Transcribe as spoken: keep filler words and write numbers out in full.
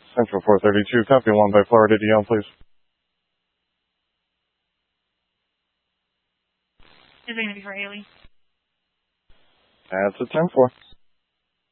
Central four thirty-two, copy one by Florida D L, please. Is it going to be for Haley? That's a ten four.